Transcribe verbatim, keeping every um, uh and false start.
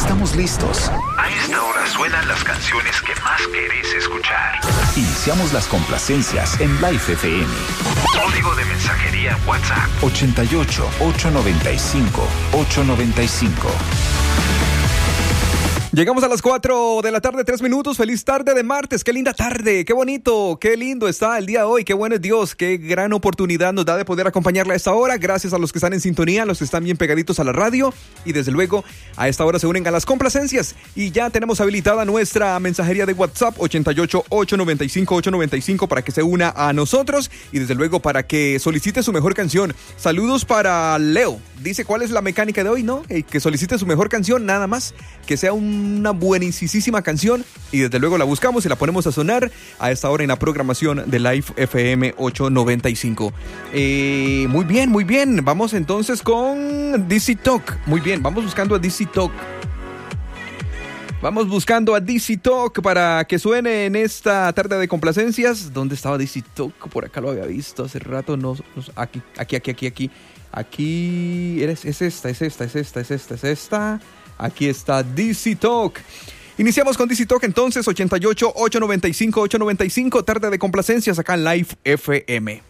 estamos listos. A esta hora suenan las canciones que más querés escuchar. Iniciamos las complacencias en Life F M. Código de mensajería WhatsApp. ochenta y ocho, ochocientos noventa y cinco, ochocientos noventa y cinco. Llegamos a las cuatro de la tarde, tres minutos. Feliz tarde de martes. Qué linda tarde, qué bonito, qué lindo está el día de hoy. Qué bueno es Dios, qué gran oportunidad nos da de poder acompañarla a esta hora. Gracias a los que están en sintonía, a los que están bien pegaditos a la radio. Y desde luego, a esta hora se unen a las complacencias. Y ya tenemos habilitada nuestra mensajería de WhatsApp, ochenta y ocho, ochocientos noventa y cinco, ochocientos noventa y cinco, para que se una a nosotros. Y desde luego, para que solicite su mejor canción. Saludos para Leo. Dice, ¿cuál es la mecánica de hoy? ¿No? Eh, que solicite su mejor canción, nada más. Que sea una buenísima canción. Y desde luego la buscamos y la ponemos a sonar a esta hora en la programación de Life F M ochocientos noventa y cinco. Eh, muy bien, muy bien. Vamos entonces con D C Talk. Muy bien, vamos buscando a D C Talk. Vamos buscando a D C Talk para que suene en esta tarde de complacencias. ¿Dónde estaba D C Talk? Por acá lo había visto hace rato. No, no, aquí, aquí, aquí, aquí, aquí. Aquí es, es esta, es esta, es esta, es esta, es esta. Aquí está D C Talk. Iniciamos con D C Talk entonces, ochenta y ocho, ochocientos noventa y cinco, ochocientos noventa y cinco, tarde de complacencias acá en Live F M.